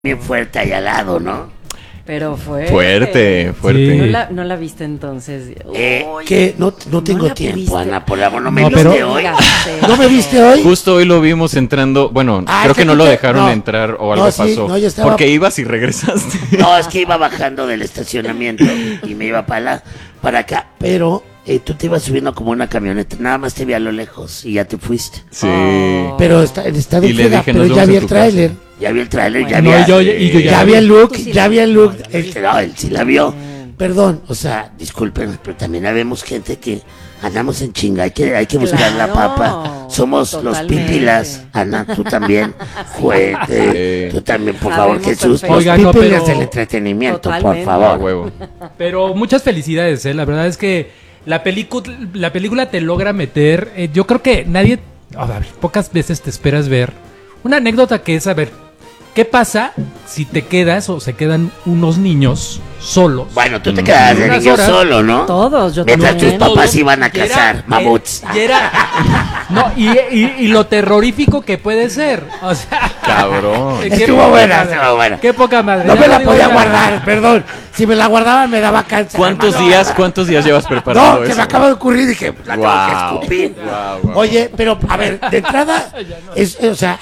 bien fuerte ahí al lado, ¿no? Pero fuerte. Sí. No la viste entonces. Que no tengo la tiempo, viste. Ana, por favor, no me No, viste pero- hoy. Digas, ¿No me viste hoy? Justo hoy lo vimos entrando, bueno, creo que no lo dejaron entrar o algo sí, pasó. no, yo estaba- Porque ibas y regresaste. No, es que iba bajando del estacionamiento y me iba para acá, pero tú te ibas subiendo como una camioneta, nada más te vi a lo lejos y ya te fuiste. Sí. Pero está de Y le fuera, dije, pero nos ya vemos vi en el tu tráiler. Ya vi el tráiler, ya Bueno. vi No, yo ya ya vi el look, Tú sí ya la vi el viste. look. Él sí la vio. Perdón, o sea, disculpen, pero también habemos gente que andamos en chinga, hay que buscar la Claro, papa. Somos totalmente. los pípilas. Ana, tú también. Tú también, por favor, Sabemos Jesús. perfecto. Los Oigan, no, pípilas pero- del entretenimiento, por Totalmente. A favor. huevo. Pero muchas felicidades, La verdad es que la película te logra meter. Yo creo que nadie, a ver, pocas veces te esperas ver una anécdota que es, a ver, ¿qué pasa si te quedas o se quedan unos niños solos? Bueno, tú te quedas de Unas niño horas. solo, ¿no? Todos, yo Mientras también. tus papás Todos. iban a Y era- cazar mamuts. y era- no, y lo terrorífico que puede ser. O sea, Cabrón. qué Estuvo poca buena, madre. estuvo buena. Qué poca madre. No Ya me lo la digo podía ya. guardar, perdón. Si me la guardaba me daba cáncer. ¿Cuántos hermano. días llevas preparando No, que eso? me acaba de ocurrir y dije, la tengo Guau, que escupir. guau. Oye, pero a ver, de entrada, o sea,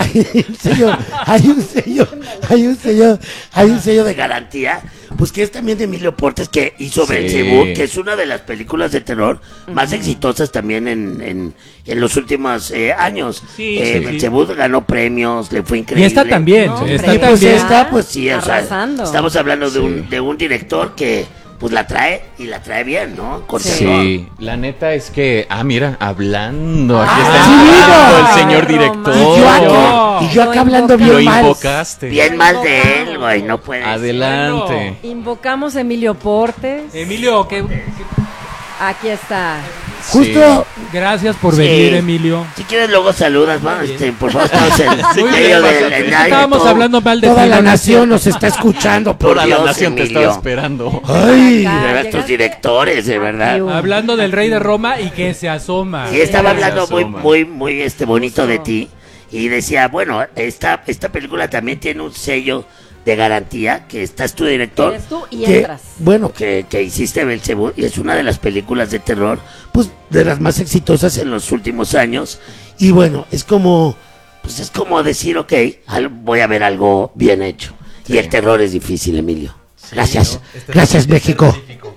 hay un sello de garantía, pues que es también de Emilio Portes que hizo Sí. Belcebú, que es una de las películas de terror más exitosas también en los últimos años. Sí, sí. Belcebú ganó premios, le fue Y increíble. esta también. No, esta hombre, Y pues también. esta, pues sí, o sea, Arrasando. estamos hablando de, Sí. de un director que pues la trae y la trae bien, ¿no? Con terror. Sí, la neta es que, mira, hablando, aquí Ah, está sí, entrando mira. el señor Ay, director. Y yo acá hablando Lo Lo bien mal. invocaste. Bien mal de él, güey, no puede ser. Adelante. Invocamos a Emilio Portes. Emilio, Aquí está. Justo, gracias por Sí. venir, Emilio. si quieres luego saludas, ¿no? Por favor, estamos en Muy medio bien, del aire, estábamos todo- hablando mal de toda ti, la ¿no? nación nos está escuchando, por Toda Dios, la nación te Emilio. estaba esperando. Ay, Acá, de verdad, estos llegaste directores, de verdad. aquí, Hablando del rey de Roma y que se asoma. Sí, estaba Se hablando asoma. muy bonito de ti. Y decía, bueno, esta película también tiene un sello de garantía, que estás tu director. Eres tú y que, entras. bueno, que hiciste Belcebú, y es una de las películas de terror, pues, de las más exitosas en los últimos años. Y bueno, es como decir, ok, voy a ver algo bien hecho. Y el terror es difícil, Emilio. Gracias, gracias, México.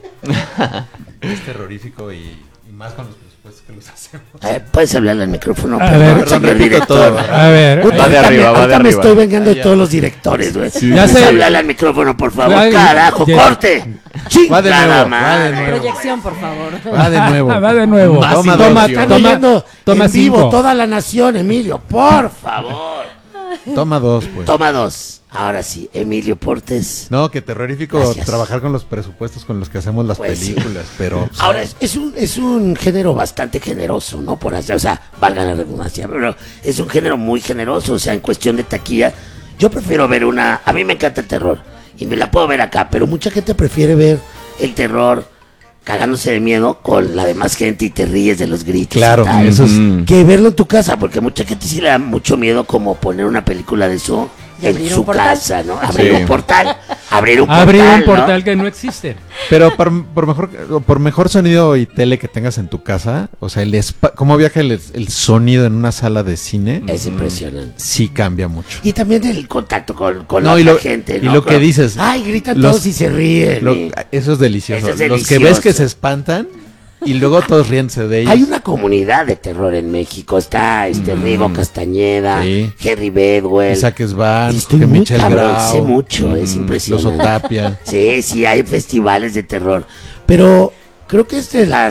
Es terrorífico y más con los presupuestos que los hacemos. Puedes hablarle al micrófono, A perdón, ver, señor repito director. todo. A ver, Puta, Va de ahorita arriba, me- va de ahorita me arriba. estoy vengando de todos los directores, güey. Ya sé. Hablarle al micrófono, por favor. Ya, Carajo, ya. corte. Va de Chingada nuevo, va de madre. nuevo. Proyección, por favor. Va de nuevo. va de nuevo. Más Toma, inversión. Están oyendo toma en vivo 5. toda la nación, Emilio, por favor. Toma dos, pues. Toma 2. Ahora sí, Emilio Portes. No, que terrorífico Gracias. trabajar con los presupuestos con los que hacemos las Pues sí. películas, pero Ahora es un género bastante generoso, ¿no? Por hacer, o sea, valga la redundancia, pero es un género muy generoso, o sea, en cuestión de taquilla. Yo prefiero ver a mí me encanta el terror y me la puedo ver acá, pero mucha gente prefiere ver el terror cagándose de miedo con la demás gente y te ríes de los gritos. claro, y tal, eso es Mm. que verlo en tu casa, porque mucha gente sí le da mucho miedo como poner una película de eso Y en abrir su un portal. casa, ¿no? Abrir Sí. un portal, abrir un Portal ¿no? que no existe. pero por mejor sonido y tele que tengas en tu casa, o sea, cómo viaja el sonido en una sala de cine, Es impresionante. sí cambia mucho. Y también el contacto con No, la y otra lo- gente, y ¿no? lo que dices, Ay, gritan los- todos y se ríen. Eso es delicioso. Eso es Los que ves delicioso. que se espantan y luego todos ríense de ellos. Hay una comunidad de terror en México. Está Rigo Castañeda, Sí. Henry Bedwell. Isaac Svan, Estoy que muy Michelle cabrón, sé Grau, mucho, es los impresionante. Otapia. Sí, hay festivales de terror. Pero creo que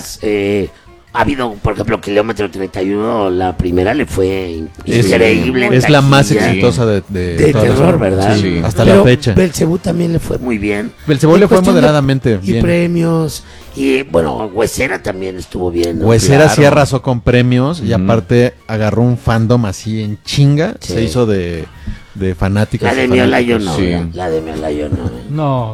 ha habido, por ejemplo, Kilómetro 31, la primera le fue increíble. en Es la más taquilla. exitosa de De todas las- terror, ¿verdad? Sí, hasta Pero la fecha. Belcebú también le fue muy bien. Belcebú En le fue cuestión de- moderadamente Y bien. premios. Y bueno, Huesera también estuvo bien, ¿no? Huesera sí Claro. arrasó con premios y Ujú. aparte agarró un fandom así en chinga. Sí. Se hizo de fanáticos. La de y Miola yo fanáticos. no, sí. ¿verdad? La de Miola yo no. No,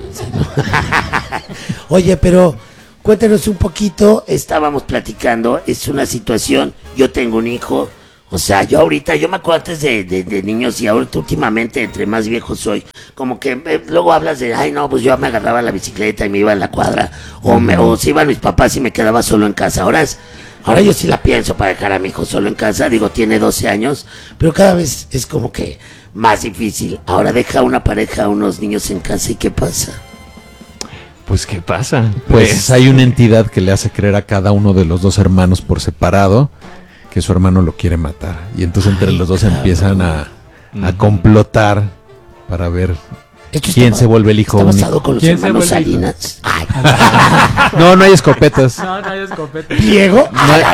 Oye, pero cuéntanos un poquito, estábamos platicando, es una situación, yo tengo un hijo, O sea, yo me acuerdo antes de niños y ahorita últimamente, entre más viejo soy, como que luego hablas de, ay no, pues yo me agarraba la bicicleta y me iba a la cuadra, o se iban mis papás y me quedaba solo en casa. Ahora yo sí la pienso para dejar a mi hijo solo en casa, digo, tiene 12 años, pero cada vez es como que más difícil. Ahora deja una pareja, unos niños en casa y ¿qué pasa? Pues, ¿qué pasa? Pues hay una entidad que le hace creer a cada uno de los dos hermanos por separado que su hermano lo quiere matar. Y entonces entre los dos empiezan a complotar para ver quién se vuelve el hijo ¿Está único. basado con los ¿Quién se hermanos vuelve el hijo? Salinas? Ay. No hay escopetas. No hay escopeta. ¿Diego?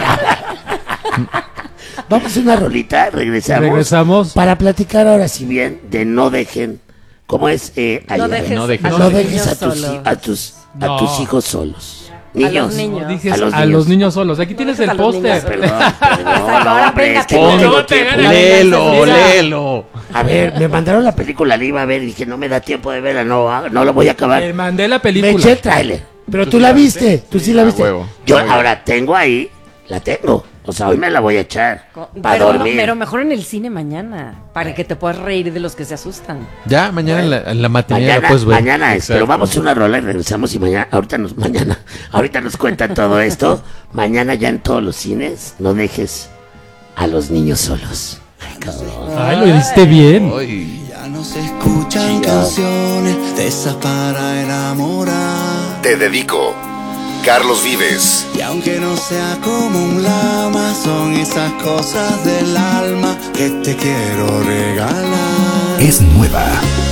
Vamos a hacer una rolita, regresamos. Para platicar ahora si bien de no dejen, ¿cómo es? No dejes no dejes- a No los dejes niños a tus, solos. a tus hijos solos. Niños. niños. No dijes A los a niños. los niños solos. Aquí tienes el A los niños póster. solos. Perdón, Ahora hombre, venga, es que que no no tengo te tiempo. ganas. Léelo, Mira. léelo. A ver, me mandaron la película, la iba a ver y dije, no me da tiempo de verla, no la voy a acabar. Te mandé la Me película. eché el tráiler, pero tú la viste, tú sí la viste. huevo. Yo ahora tengo ahí, la tengo, o sea, hoy me la voy a echar para dormir. Pero mejor en el cine mañana, para que te puedas reír de los que se asustan. Ya, mañana en la matinera Mañana, la puedes ver. mañana es, pero Exacto. vamos a una rola y regresamos y ahorita nos cuentan todo esto. Mañana ya en todos los cines, no dejes a los niños solos. Ay, cabrón. Ay, lo hiciste bien. Ya no se escuchan canciones de esas para enamorar. Te dedico, Carlos Vives. Y aunque no sea como un lama, son esas cosas del alma que te quiero regalar. Es nueva.